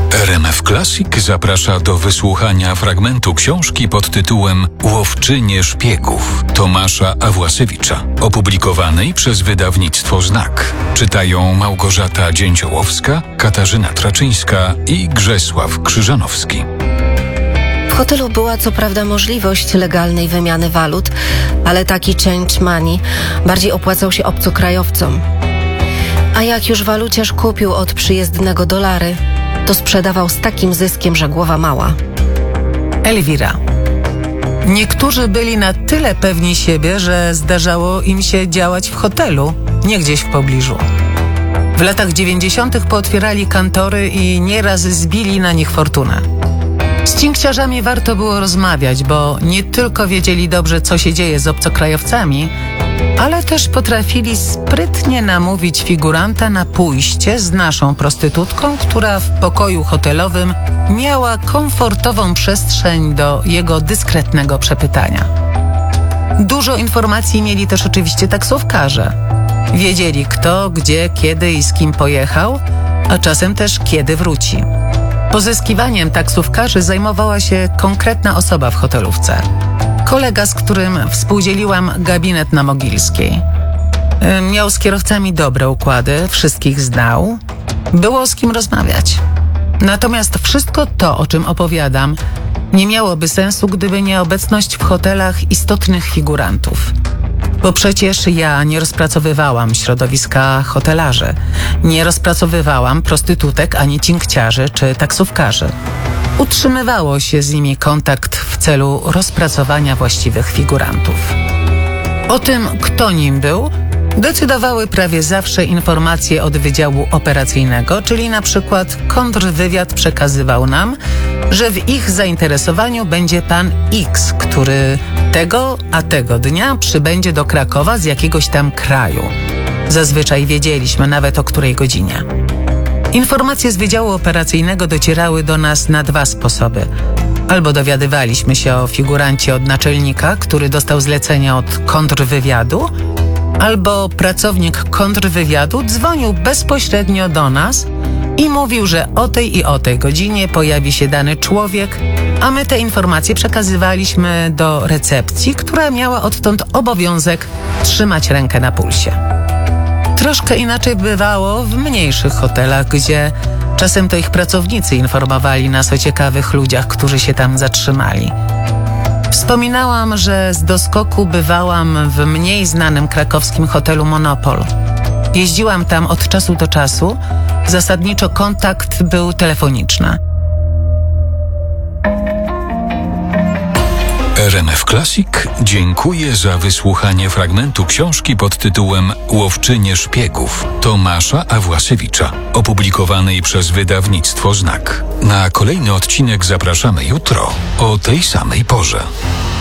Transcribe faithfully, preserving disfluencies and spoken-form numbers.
R M F Classic zaprasza do wysłuchania fragmentu książki pod tytułem Łowczynie szpiegów Tomasza Awłasiewicza, opublikowanej przez wydawnictwo Znak. Czytają Małgorzata Dzięciołowska, Katarzyna Traczyńska i Grzesław Krzyżanowski. W hotelu była co prawda możliwość legalnej wymiany walut, ale taki change money bardziej opłacał się obcokrajowcom. A jak już waluciarz kupił od przyjezdnego dolary, to sprzedawał z takim zyskiem, że głowa mała. Elwira. Niektórzy byli na tyle pewni siebie, że zdarzało im się działać w hotelu, nie gdzieś w pobliżu. W latach dziewięćdziesiątych pootwierali kantory i nieraz zbili na nich fortunę. Z cinkciarzami warto było rozmawiać, bo nie tylko wiedzieli dobrze, co się dzieje z obcokrajowcami, ale też potrafili sprytnie namówić figuranta na pójście z naszą prostytutką, która w pokoju hotelowym miała komfortową przestrzeń do jego dyskretnego przepytania. Dużo informacji mieli też oczywiście taksówkarze. Wiedzieli kto, gdzie, kiedy i z kim pojechał, a czasem też kiedy wróci. Pozyskiwaniem taksówkarzy zajmowała się konkretna osoba w hotelówce. Kolega, z którym współdzieliłam gabinet na Mogilskiej. Miał z kierowcami dobre układy, wszystkich znał. Było z kim rozmawiać. Natomiast wszystko to, o czym opowiadam, nie miałoby sensu, gdyby nie obecność w hotelach istotnych figurantów. Bo przecież ja nie rozpracowywałam środowiska hotelarzy. Nie rozpracowywałam prostytutek ani cinkciarzy czy taksówkarzy. Utrzymywało się z nimi kontakt w celu rozpracowania właściwych figurantów. O tym, kto nim był, decydowały prawie zawsze informacje od Wydziału Operacyjnego, czyli na przykład kontrwywiad przekazywał nam, że w ich zainteresowaniu będzie pan X, który tego a tego dnia przybędzie do Krakowa z jakiegoś tam kraju. Zazwyczaj wiedzieliśmy nawet o której godzinie. Informacje z Wydziału Operacyjnego docierały do nas na dwa sposoby. Albo dowiadywaliśmy się o figurancie od naczelnika, który dostał zlecenie od kontrwywiadu, albo pracownik kontrwywiadu dzwonił bezpośrednio do nas i mówił, że o tej i o tej godzinie pojawi się dany człowiek, a my te informacje przekazywaliśmy do recepcji, która miała odtąd obowiązek trzymać rękę na pulsie. Troszkę inaczej bywało w mniejszych hotelach, gdzie czasem to ich pracownicy informowali nas o ciekawych ludziach, którzy się tam zatrzymali. Wspominałam, że z doskoku bywałam w mniej znanym krakowskim hotelu Monopol. Jeździłam tam od czasu do czasu, zasadniczo kontakt był telefoniczny. R M F Classic dziękuję za wysłuchanie fragmentu książki pod tytułem Łowczynie szpiegów Tomasza Awłasiewicza, opublikowanej przez wydawnictwo Znak. Na kolejny odcinek zapraszamy jutro o tej samej porze.